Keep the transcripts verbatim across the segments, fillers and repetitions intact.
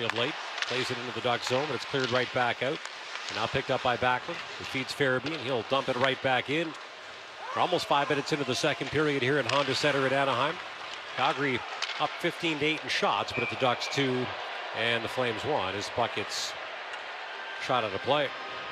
certainly of late. Plays it into the Duck zone, but it's cleared right back out. And now picked up by Backlund, who feeds Farabee, and he'll dump it right back in. We're almost five minutes into the second period here at Honda Center at Anaheim. Calgary up fifteen to eight in shots, but at the Ducks two and the Flames one as puck gets shot out of play.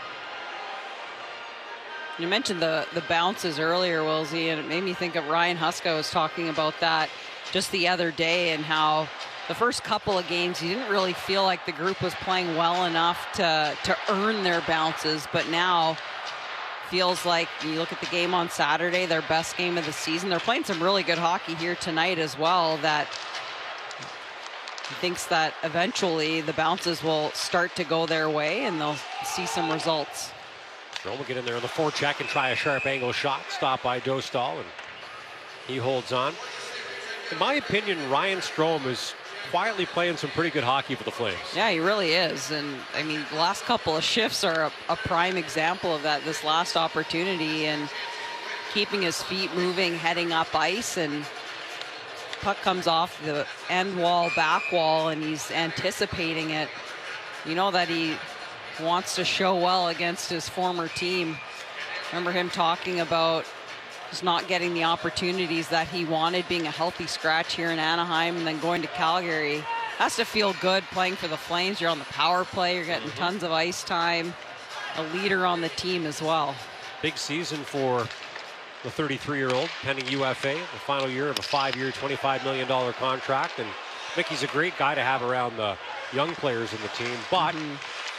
You mentioned the, the bounces earlier, Wilsey, and it made me think of Ryan Huska was talking about that just the other day, and how the first couple of games, he didn't really feel like the group was playing well enough to, to earn their bounces, but now feels like, you look at the game on Saturday, their best game of the season. They're playing some really good hockey here tonight as well, that he thinks that eventually the bounces will start to go their way and they'll see some results. Strome will get in there on the forecheck and try a sharp angle shot. Stopped by Dostal, and he holds on. In my opinion, Ryan Strome is quietly playing some pretty good hockey for the Flames. Yeah, he really is. And, I mean, the last couple of shifts are a, a prime example of that, this last opportunity, and keeping his feet moving, heading up ice, and puck comes off the end wall, back wall, and he's anticipating it. You know that he wants to show well against his former team. Remember him talking about just not getting the opportunities that he wanted, being a healthy scratch here in Anaheim and then going to Calgary. Has to feel good playing for the Flames. You're on the power play, you're getting mm-hmm. tons of ice time, a leader on the team as well. Big season for the thirty-three-year-old, pending U F A, the final year of a five-year, twenty-five million dollars contract. And Mickey's a great guy to have around the young players in the team, but mm-hmm.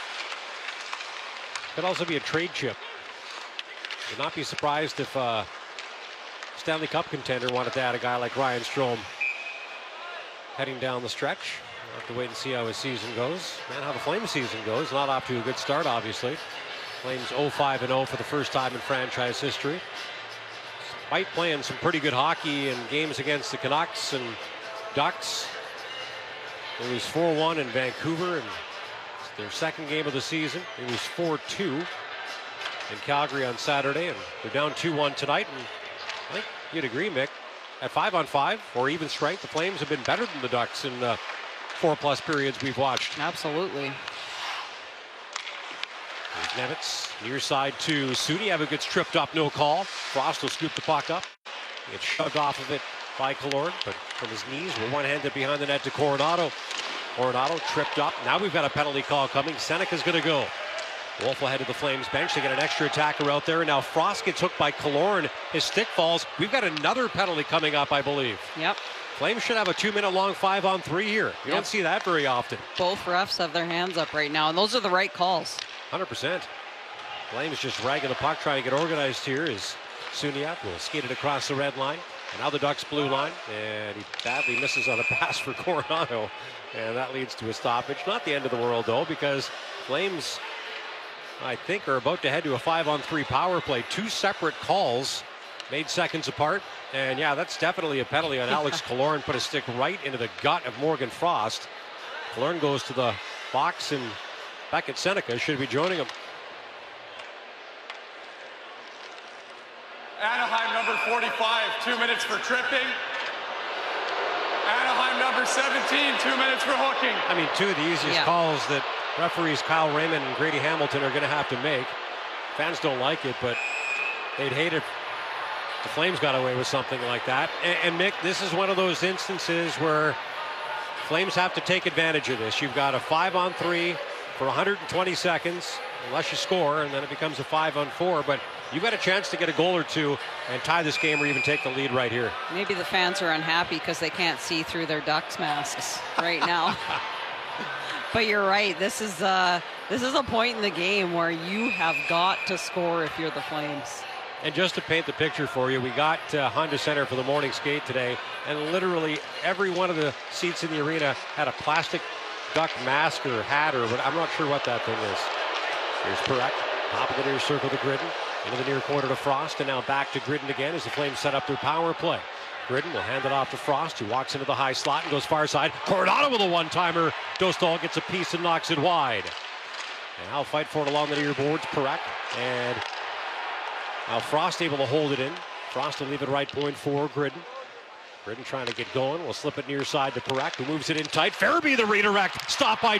could also be a trade chip. Would not be surprised if uh, Stanley Cup contender wanted to add a guy like Ryan Strome heading down the stretch. We'll have to wait and see how his season goes. And how the Flames season goes. Not off to a good start, obviously. Flames oh five and oh for the first time in franchise history. Despite playing some pretty good hockey in games against the Canucks and Ducks. They lose four one in Vancouver, and it's their second game of the season. They lose four two in Calgary on Saturday, and they're down two one tonight. And I think you'd agree, Mick, at five on five or even strength, the Flames have been better than the Ducks in uh, four plus periods we've watched. Absolutely. There's Nevitz, near side to Suniev, gets tripped up, no call. Frost will scoop the puck up. Gets shoved off of it by Killorn, but from his knees, we're one-handed behind the net to Coronado. Coronado tripped up. Now we've got a penalty call coming. Seneca's going to go. Wolf will head to the Flames bench. They get an extra attacker out there. And now Frost gets hooked by Killorn. His stick falls. We've got another penalty coming up, I believe. Yep. Flames should have a two-minute long five-on-three here. You yep. don't see that very often. Both refs have their hands up right now, and those are the right calls. one hundred percent. Flames just dragging the puck, trying to get organized here as Suniev will skate it across the red line. And now the Ducks blue line, and he badly misses on a pass for Coronado. And that leads to a stoppage. Not the end of the world, though, because Flames, I think, are about to head to a five-on-three power play. Two separate calls made seconds apart. And, yeah, that's definitely a penalty on Alex Killorn. Put a stick right into the gut of Morgan Frost. Killorn goes to the box, and Beckett Seneca should be joining him. Anaheim number forty-five, two minutes for tripping. Anaheim number seventeen, two minutes for hooking. I mean, two of the easiest yeah. calls that referees Kyle Raymond and Grady Hamilton are going to have to make. Fans don't like it, but they'd hate it if the Flames got away with something like that. And, and Mick, this is one of those instances where Flames have to take advantage of this. You've got a five-on-three for one hundred twenty seconds, unless you score, and then it becomes a five-on-four. But you've got a chance to get a goal or two and tie this game or even take the lead right here. Maybe the fans are unhappy because they can't see through their Ducks masks right now. But you're right. This is uh, this is a point in the game where you have got to score if you're the Flames. And just to paint the picture for you, we got uh, Honda Center for the morning skate today, and literally every one of the seats in the arena had a plastic Duck mask or hat, or what, I'm not sure what that thing is. Here's Parekh, top of the near circle to Gridden, into the near corner to Frost, and now back to Gridden again as the Flames set up their power play. Gridden will hand it off to Frost, who walks into the high slot and goes far side. Coronado with a one-timer. Dostal gets a piece and knocks it wide. And I'll fight for it along the near boards. Parekh, and now Frost able to hold it in. Frost will leave it right point for Gridden. Gridden trying to get going. Will slip it near side to Parekh, who moves it in tight. Farabee the redirect. Stopped by